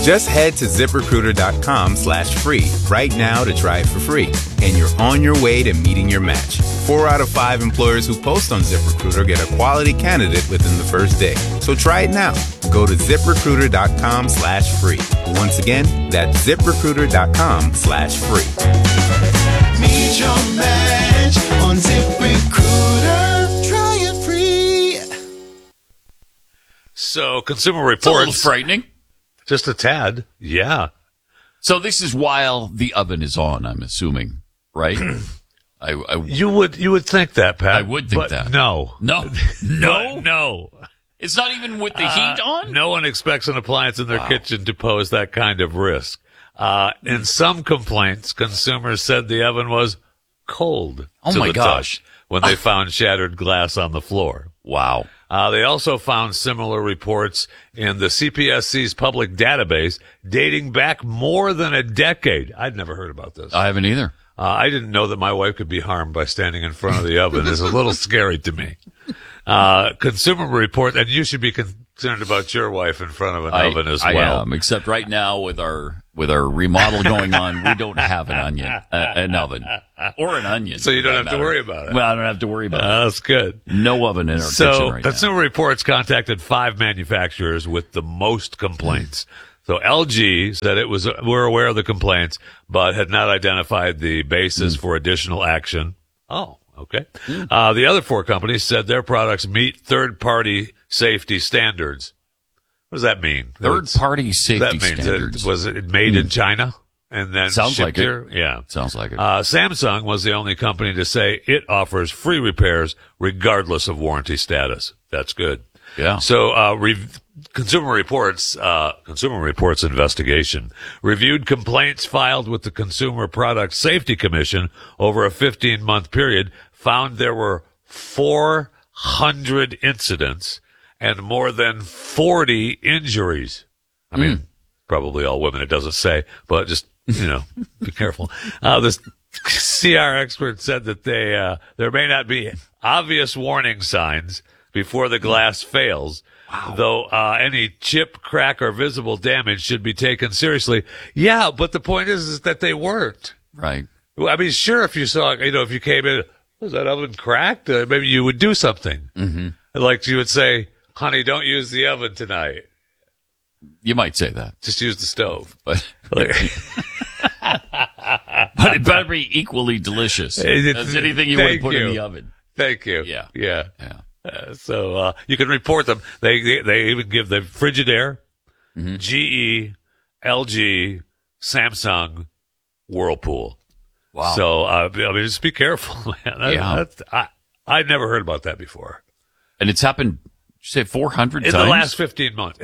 Just head to ZipRecruiter.com/free right now to try it for free. And you're on your way to meeting your match. 4 out of 5 employers who post on ZipRecruiter get a quality candidate within the first day. So try it now. Go to ZipRecruiter.com/free. Once again, that's ZipRecruiter.com/free. Meet your match on ZipRecruiter. Try it free. So, Consumer It's a little Reports. frightening. Just a tad. Yeah. So this is while the oven is on, I'm assuming, right? You would think that, Pat. I would think but that. No. No. No. It's not even with the heat on? No one expects an appliance in their kitchen to pose that kind of risk. In some complaints, consumers said the oven was cold. Oh, to my the gosh. touch when they found shattered glass on the floor. Wow. They also found similar reports in the CPSC's public database dating back more than a decade. I'd never heard about this. I haven't either. I didn't know that my wife could be harmed by standing in front of the oven. It's a little scary to me. Consumer Report, and you should be concerned about your wife in front of an oven as well. I am, except right now with our remodel going on, we don't have an oven, or an onion. So you don't have to worry about it. Well, I don't have to worry about it. That's good. No oven in our kitchen right now. Consumer Reports contacted 5 manufacturers with the most complaints. So LG said we're aware of the complaints, but had not identified the basis for additional action. Oh, okay. The other 4 companies said their products meet third-party safety standards. What does that mean? Third-party safety that means standards. Was it made in China and then Sounds shipped like it. here? Yeah. Sounds like it. Samsung was the only company to say it offers free repairs regardless of warranty status. That's good. Yeah. So, Consumer Reports investigation reviewed complaints filed with the Consumer Product Safety Commission over a 15-month period, found there were 400 incidents and more than 40 injuries. I mean, probably all women, it doesn't say, but just, be careful. This CR expert said that there may not be obvious warning signs before the glass fails. Wow. Though any chip, crack, or visible damage should be taken seriously. Yeah, but the point is that they weren't. Right. I mean, sure, if you saw, if you came in, was that oven cracked? Maybe you would do something. Mm-hmm. Like you would say, honey, don't use the oven tonight. You might say that. Just use the stove. But it better be equally delicious as anything you would put in the oven. Thank you. Yeah. Yeah. Yeah. So you can report them. They even give the Frigidaire, GE, LG, Samsung, Whirlpool. Wow. So just be careful, man. I'd never heard about that before. And it's happened. Did you say 400 times? In the last 15 months.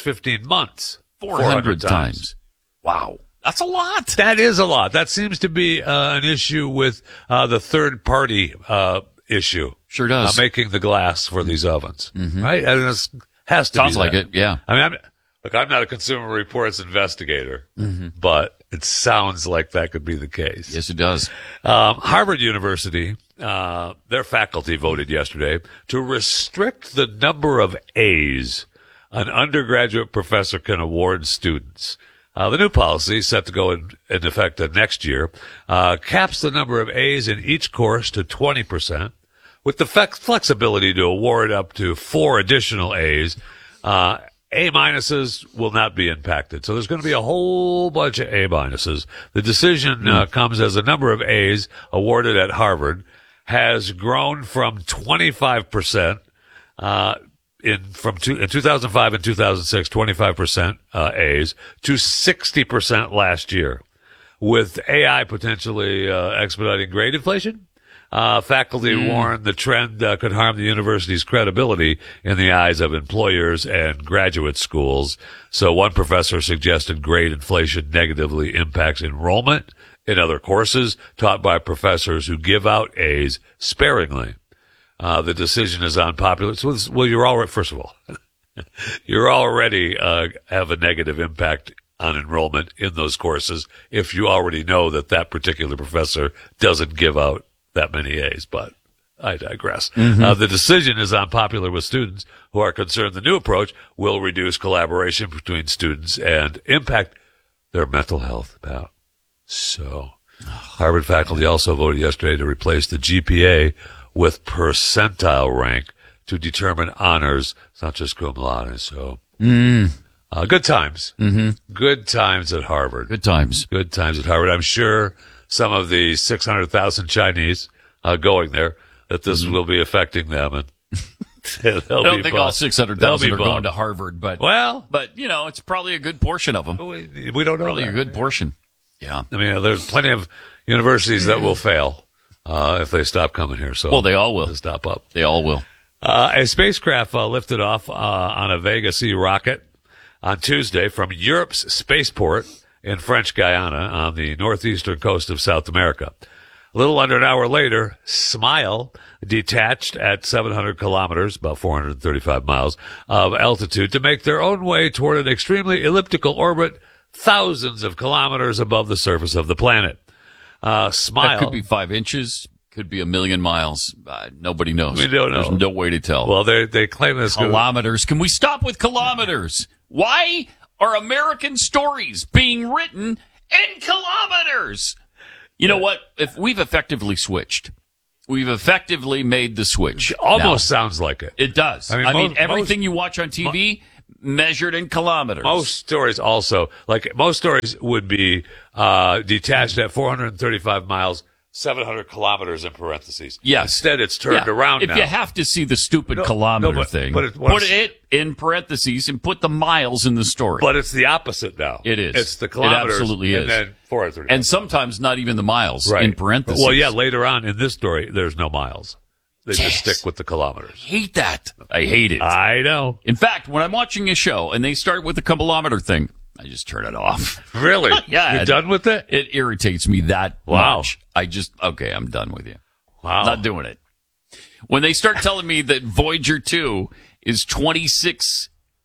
400 times. Wow. That's a lot. That is a lot. That seems to be an issue with the third party issue. Sure does. Making the glass for these ovens, right? And it has to Sounds be like that. it, yeah. I mean, I'm not a Consumer Reports investigator, but it sounds like that could be the case. Yes, it does. Harvard University, their faculty voted yesterday to restrict the number of A's an undergraduate professor can award students. The new policy, set to go in effect next year, caps the number of A's in each course to 20%, with the flexibility to award up to 4 additional A's. A minuses will not be impacted. So there's going to be a whole bunch of A minuses. The decision comes as the number of A's awarded at Harvard has grown from 25%, in 2005 and 2006, 25% A's to 60% last year. With AI potentially expediting grade inflation, faculty warn the trend could harm the university's credibility in the eyes of employers and graduate schools. So one professor suggested grade inflation negatively impacts enrollment in other courses taught by professors who give out A's sparingly. The decision is unpopular. So, you're already, first of all, you're already have a negative impact on enrollment in those courses if you already know that particular professor doesn't give out that many A's. But I digress. The decision is unpopular with students who are concerned the new approach will reduce collaboration between students and impact their mental health. So, Harvard faculty also voted yesterday to replace the GPA with percentile rank to determine honors, it's not just cum laude. So, good times. Good times at Harvard. Good times. Good times at Harvard. I'm sure some of the 600,000 Chinese going there, that this will be affecting them. And I don't think all 600,000 are going to Harvard, but it's probably a good portion of them. We don't know. Probably that. a good portion. Yeah. I mean, there's plenty of universities that will fail if they stop coming here. So, well, they all will. Stop up. They all will. A spacecraft lifted off on a Vega C rocket on Tuesday from Europe's spaceport in French Guiana on the northeastern coast of South America. A little under an hour later, Smile detached at 700 kilometers, about 435 miles of altitude, to make their own way toward an extremely elliptical orbit thousands of kilometers above the surface of the planet. Smile. That could be 5 inches. Could be 1,000,000 miles. Nobody knows. We don't know. There's no way to tell. Well, they claim this. Kilometers. Can we stop with kilometers? Why are American stories being written in kilometers? You know what? If we've effectively switched. We've effectively made the switch. Almost sounds like it. It does. I mean, everything you watch on TV measured in kilometers. Most stories also, most stories would be detached at 435 miles, 700 kilometers in parentheses. Yes. Instead, it's turned around now. If you have to see the stupid kilometer thing, put it in parentheses and put the miles in the story. But it's the opposite now. It is. It's the kilometers. It absolutely is. And then 435. And sometimes not even the miles in parentheses. Well, yeah, later on in this story, there's no miles. They just stick with the kilometers. I hate that. I hate it. I know. In fact, when I'm watching a show and they start with the kilometer thing, I just turn it off. Really? Yeah. You're done with it? It irritates me that much. Okay, I'm done with you. Wow. Not doing it. When they start telling me that Voyager 2 is 26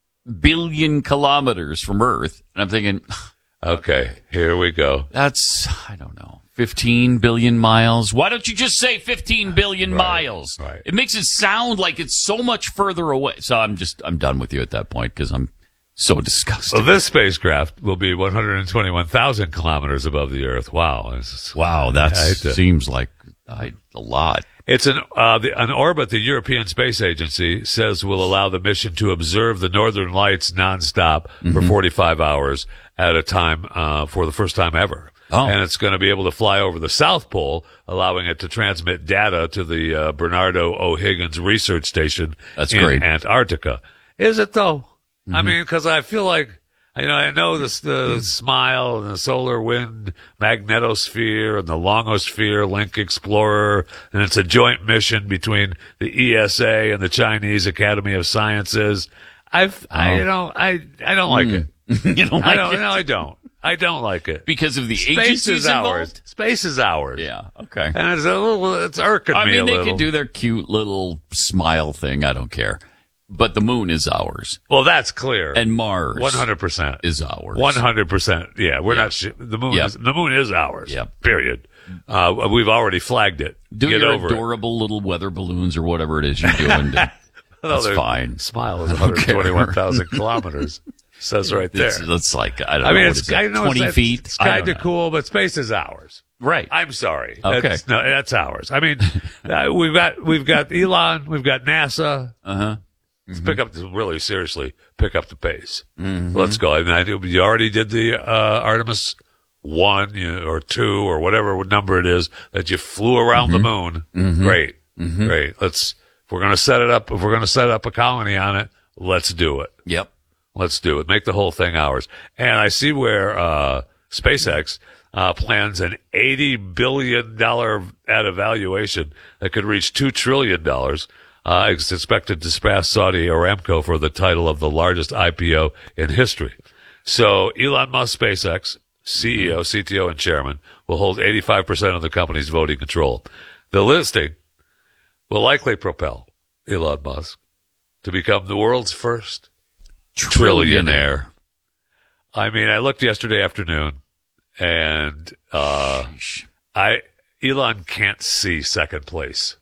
billion kilometers from Earth, and I'm thinking, okay, here we go. That's, 15 billion miles. Why don't you just say 15 billion miles? Right. It makes it sound like it's so much further away. So I'm done with you at that point because I'm so disgusted. Well, this spacecraft will be 121,000 kilometers above the Earth. Wow. Wow, that seems like a lot. It's an orbit the European Space Agency says will allow the mission to observe the Northern Lights nonstop for 45 hours at a time for the first time ever. Oh. And it's going to be able to fly over the South Pole, allowing it to transmit data to the Bernardo O'Higgins Research Station in Antarctica. Is it, though? I mean, because I feel like, I know the SMILE and the Solar Wind Magnetosphere and the Longosphere Link Explorer, and it's a joint mission between the ESA and the Chinese Academy of Sciences. I don't like it. You don't like it? No, I don't. I don't like it. Because of the Space agencies is ours. involved? Space is ours. Yeah, okay. And it's irking me a little. They could do their cute little smile thing. I don't care. But the moon is ours. Well, that's clear. And Mars 100% is ours. 100%. Yeah, we're not. The moon is ours. Yeah. Period. We've already flagged it. Do Get your over adorable little weather balloons or whatever it is you're doing. That's fine. SMILE is 121,000 kilometers. Says right there. It's like, I don't know. It's 20 feet. It's kind of cool, but space is ours. Right. I'm sorry. Okay. That's ours. I mean, we've got Elon, we've got NASA. Let's pick up the pace. Let's go. I mean, you already did the Artemis 1 or 2 or whatever number it is that you flew around the moon. Great. Great. If we're going to set it up, if we're going to set up a colony on it, let's do it. Yep. Let's do it. Make the whole thing ours. And I see where SpaceX plans an $80 billion at evaluation that could reach $2 trillion. It's expected to surpass Saudi Aramco for the title of the largest IPO in history. So Elon Musk, SpaceX, CEO, CTO, and chairman will hold 85% of the company's voting control. The listing will likely propel Elon Musk to become the world's first trillionaire. I mean, I looked yesterday afternoon, and Elon can't see second place.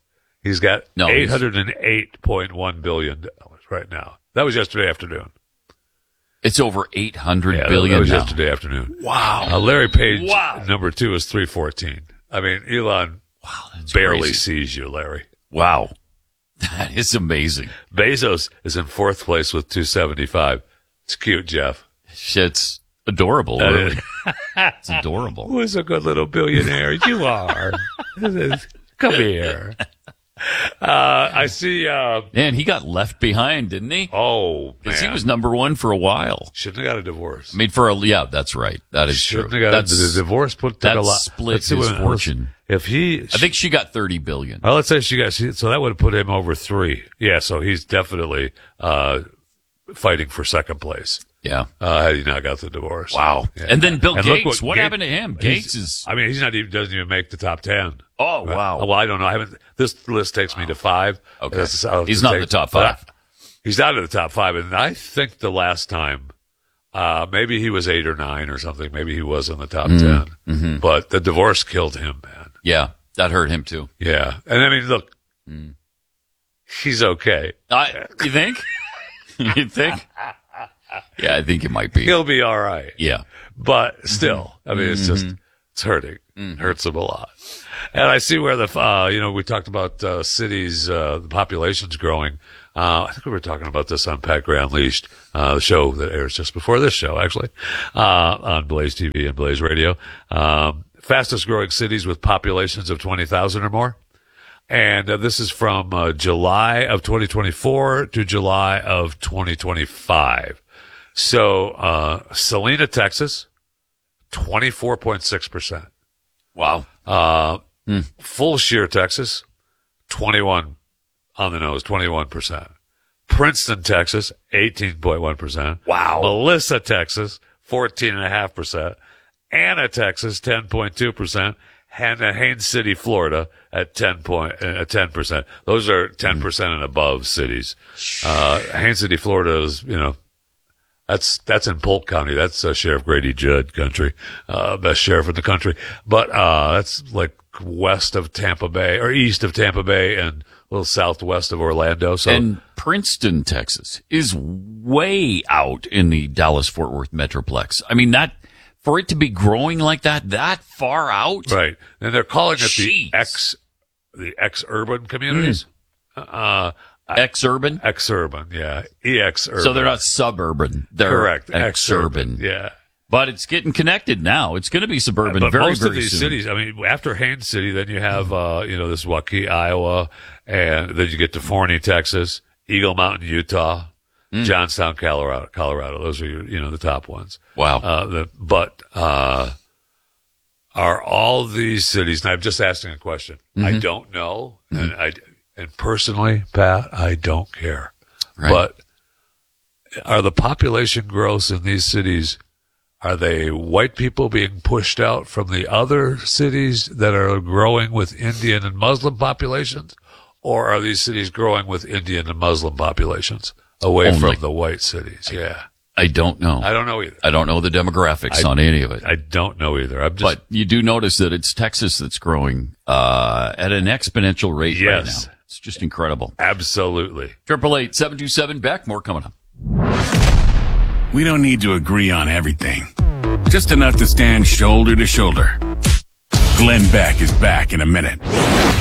He's got No, he's- $808.1 billion right now. That was yesterday afternoon. It's over 800 Yeah, billion that was now. yesterday afternoon. Wow. Larry Page, Wow. number 2 is 314. I mean, Elon That's barely crazy. sees you, Larry. Wow. That is amazing. Bezos is in 4th place with 275. It's cute, Jeff. Shit's adorable. That Really. is- It's adorable. Who's a good little billionaire? You are. Come here. I see. Man, he got left behind, didn't he? Oh, Because he man. was number one for a while. Shouldn't have got a divorce. I mean, yeah, that's right. That is Shouldn't true. have got That's, the divorce. Took a that lot. split Let's see his what- fortune. If he, I think she got 30 billion. well, let's say she got, so that would have put him over 3. Yeah, so he's definitely fighting for 2nd place. Yeah. Had he not got the divorce. Wow. Yeah. And then Bill And look Gates. What Gates- happened to him? Gates is. I mean, he's not even, doesn't even make the top 10. Oh, Right. wow. Well, I don't know. I haven't. This list takes me to 5. Okay. That's how He's it not in the takes- top 5. He's out of the top 5, and I think the last time, maybe he was 8 or 9 or something. Maybe he was in the top 10. Mm-hmm. But the divorce killed him, man. Yeah. That hurt him too. Yeah, and I mean, look, he's okay. You think? You think? Yeah, I think it might be. He'll be all right. Yeah. But still, I mean, it's just, it's hurting. Hurts him a lot. And I see where we talked about cities, the population's growing. I think we were talking about this on Pat Gray Unleashed, the show that airs just before this show, actually, on Blaze TV and Blaze Radio. Fastest growing cities with populations of 20,000 or more. And this is from July of 2024 to July of 2025. So, Salina, Texas, 24.6%. Wow. Full Shear, Texas, 21 on the nose, 21%. Princeton, Texas, 18.1%. Wow. Melissa, Texas, 14.5%. Anna, Texas, 10.2%. And Haines City, Florida, at 10%. Those are 10% and above cities. Haines City, Florida is, that's in Polk County. That's Sheriff Grady Judd country, best sheriff in the country. But that's like west of Tampa Bay or east of Tampa Bay and a little southwest of Orlando. So And Princeton, Texas is way out in the Dallas-Fort Worth Metroplex. I mean, for it to be growing like that far out. right, and they're calling it Jeez. the ex-urban communities. Ex-urban? Ex-urban, yeah, ex-urban. So they're not suburban. They're correct. ex-urban. Yeah. But it's getting connected now. It's going to be suburban But very, most very of these soon. cities, I mean, after Haines City, then you have, this Waukee, Iowa, and then you get to Forney, Texas, Eagle Mountain, Utah, Johnstown, Colorado. Those are your, the top ones. Wow. Are all these cities, and I'm just asking a question. I don't know. And personally, Pat, I don't care. Right. But are the population growths in these cities, are they white people being pushed out from the other cities that are growing with Indian and Muslim populations? Or are these cities growing with Indian and Muslim populations away Only. from the white cities? Yeah. I don't know. I don't know either. I don't know the demographics on any of it. I don't know either. I'm just, But you do notice that it's Texas that's growing at an exponential rate right Yes. now. It's just incredible. absolutely. 888-727-BECK. More coming up. We don't need to agree on everything. Just enough to stand shoulder to shoulder. Glenn Beck is back in a minute.